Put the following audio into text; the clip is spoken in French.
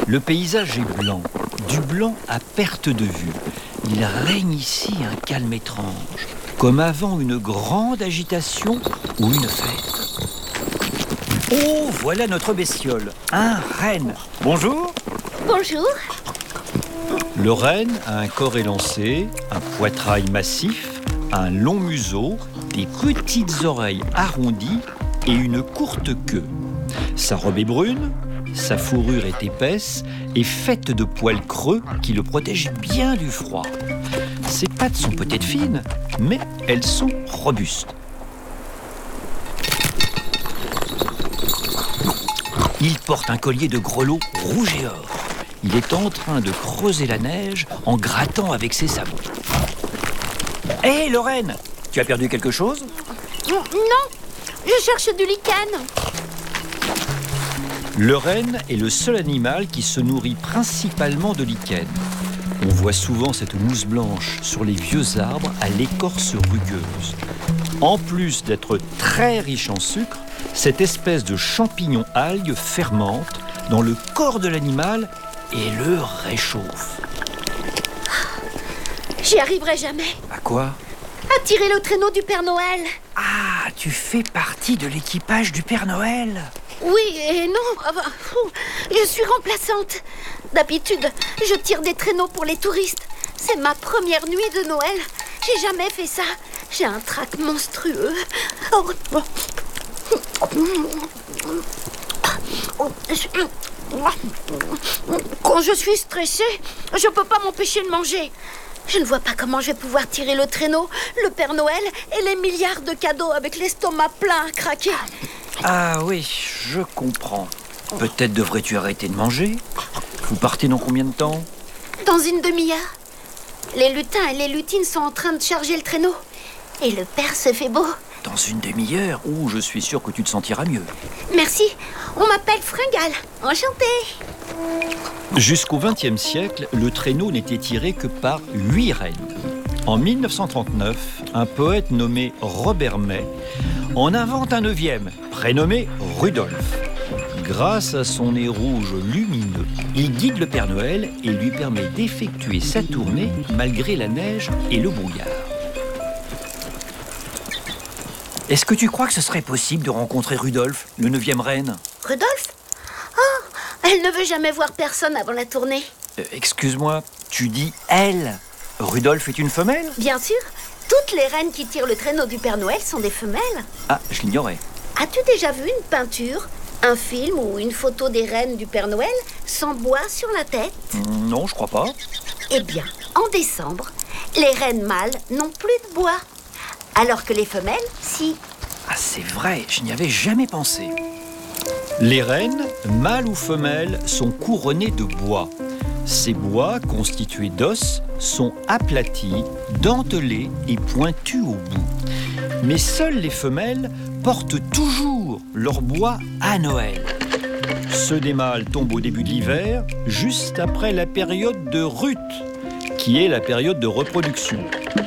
Le paysage est blanc, du blanc à perte de vue. Il règne ici un calme étrange, comme avant une grande agitation ou une fête. Oh, voilà notre bestiole, un renne. Bonjour. Bonjour. Le renne a un corps élancé, un poitrail massif, un long museau, des petites oreilles arrondies et une courte queue. Sa robe est brune, sa fourrure est épaisse et faite de poils creux qui le protègent bien du froid. Ses pattes sont peut-être fines, mais elles sont robustes. Il porte un collier de grelots rouge et or. Il est en train de creuser la neige en grattant avec ses sabots. Hé, Lorraine, tu as perdu quelque chose? Non, je cherche du lichen. Le renne est le seul animal qui se nourrit principalement de lichen. On voit souvent cette mousse blanche sur les vieux arbres à l'écorce rugueuse. En plus d'être très riche en sucre, cette espèce de champignon algue fermente dans le corps de l'animal et le réchauffe. J'y arriverai jamais. À quoi? À tirer le traîneau du Père Noël. Ah, tu fais partie de l'équipage du Père Noël? Oui et non. Je suis remplaçante. D'habitude, je tire des traîneaux pour les touristes. C'est ma première nuit de Noël. J'ai jamais fait ça. J'ai un trac monstrueux. Quand je suis stressée, je peux pas m'empêcher de manger. Je ne vois pas comment je vais pouvoir tirer le traîneau, le Père Noël et les milliards de cadeaux avec l'estomac plein à craquer. Ah oui, je comprends. Peut-être devrais-tu arrêter de manger? Vous partez dans combien de temps? Dans une demi-heure. Les lutins et les lutines sont en train de charger le traîneau. Et le père se fait beau. Dans une demi-heure? Ouh, je suis sûr que tu te sentiras mieux. Merci, on m'appelle Fringale. Enchantée. Jusqu'au XXe siècle, le traîneau n'était tiré que par 8 rennes. En 1939, un poète nommé Robert May en invente un 9e, prénommé Rudolf. Grâce à son nez rouge lumineux, il guide le Père Noël et lui permet d'effectuer sa tournée malgré la neige et le brouillard. Est-ce que tu crois que ce serait possible de rencontrer Rudolf, le 9e reine? Rudolf? Oh, elle ne veut jamais voir personne avant la tournée. Excuse-moi, tu dis « elle ». Rudolf est une femelle? Bien sûr, toutes les reines qui tirent le traîneau du Père Noël sont des femelles. Ah, je l'ignorais. As-tu déjà vu une peinture, un film ou une photo des reines du Père Noël sans bois sur la tête? Non, je crois pas. Eh bien, en décembre, les reines mâles n'ont plus de bois. Alors que les femelles, si. Ah, c'est vrai, je n'y avais jamais pensé. Les reines, mâles ou femelles, sont couronnées de bois. Ces bois, constitués d'os, sont aplatis, dentelés et pointus au bout. Mais seules les femelles portent toujours leur bois à Noël. Ceux des mâles tombent au début de l'hiver, juste après la période de rut, qui est la période de reproduction.